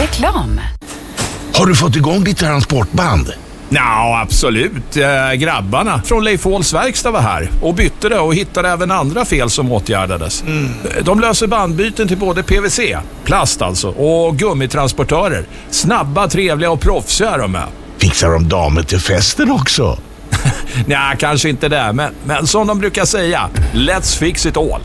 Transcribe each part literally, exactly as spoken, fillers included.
Reklam. Har du fått igång ditt transportband? Ja, absolut. Eh, grabbarna från Leif Håls verkstad var här och bytte det och hittade även andra fel som åtgärdades. Mm. De löser bandbyten till både P V C, plast alltså, och gummitransportörer. Snabba, trevliga och proffsiga de är. Fixar de damer till festen också? Nej, kanske inte det, men, men som de brukar säga, let's fix it all.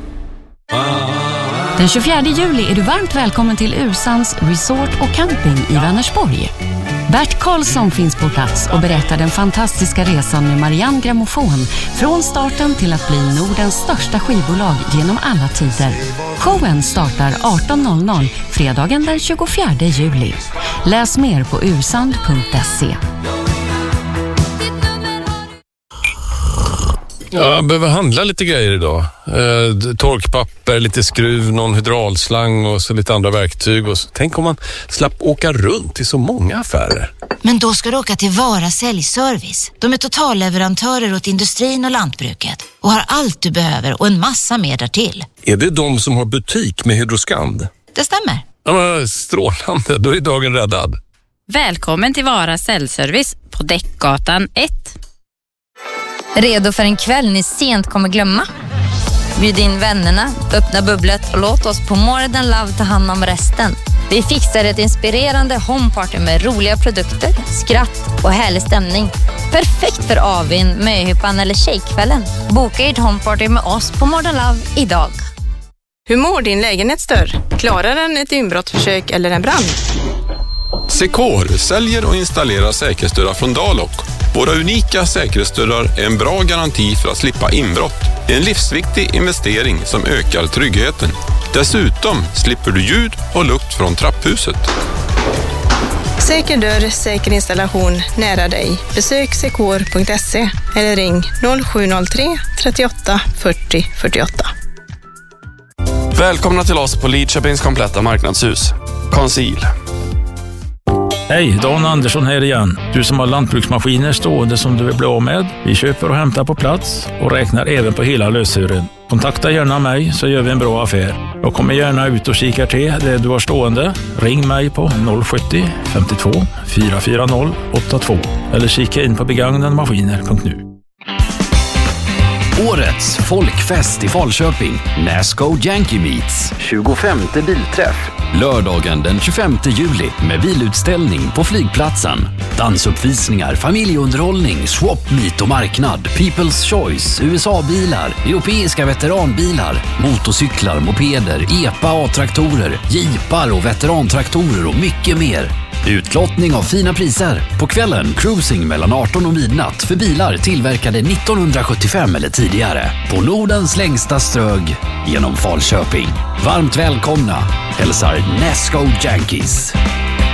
Den tjugofjärde juli är du varmt välkommen till Ursands Resort och Camping i Vänersborg. Bert Karlsson finns på plats och berättar den fantastiska resan med Marianne Grammofon från starten till att bli Nordens största skivbolag genom alla tider. Showen startar arton noll noll fredagen den tjugofjärde juli. Läs mer på ursand punkt se. Ja, jag behöver handla lite grejer idag. Eh, torkpapper, lite skruv, någon hydraulslang och så lite andra verktyg. Och så. Tänk om man slapp åka runt i så många affärer. Men då ska du åka till Vara Säljservice. De är totalleverantörer åt industrin och lantbruket och har allt du behöver och en massa mer därtill. Är det de som har butik med Hydroskand? Det stämmer. Ja, men strålande, då är dagen räddad. Välkommen till Vara Säljservice på Däckgatan ett. Redo för en kväll ni sent kommer glömma? Bjud in vännerna, öppna bubblet och låt oss på More Than Love ta hand om resten. Vi fixar ett inspirerande homeparty med roliga produkter, skratt och härlig stämning. Perfekt för avin, möhippan eller tjejkvällen. Boka ert homeparty med oss på More Than Love idag. Hur mår din lägenhetsdörr? Klarar den ett inbrottsförsök eller en brand? Secor säljer och installerar säkerhetsdörrar från Dalok. Våra unika säkerhetsdörrar är en bra garanti för att slippa inbrott. En livsviktig investering som ökar tryggheten. Dessutom slipper du ljud och lukt från trapphuset. Säker dörr, säker installation nära dig. Besök secor punkt se eller ring noll sju noll tre trettioåtta fyrtio fyrtioåtta. Välkomna till oss på Lidköpings kompletta marknadshus. Conceal. Hej, Dan Andersson här igen. Du som har lantbruksmaskiner stående som du vill bli av med. Vi köper och hämtar på plats och räknar även på hela löshören. Kontakta gärna mig så gör vi en bra affär. Jag kommer gärna ut och kikar till det du har stående. Ring mig på noll sjuttio femtiotvå fyra fyra noll åtta två eller kika in på begagnade maskiner punkt nu. Årets folkfest i Falköping. Nasco Yankee Meets. tjugofemte bilträff. Lördagen den tjugofemte juli med bilutställning på flygplatsen. Dansuppvisningar, familjeunderhållning, swap meet och marknad. People's Choice, U S A-bilar, europeiska veteranbilar, motorcyklar, mopeder, E P A A-traktorer, jeepar och veterantraktorer och mycket mer. Utlottning av fina priser. På kvällen cruising mellan arton och midnatt för bilar tillverkade nittonhundrasjuttiofem eller tidigare. På Nordens längsta strög genom Falköping. Varmt välkomna hälsar Nasco Yankees.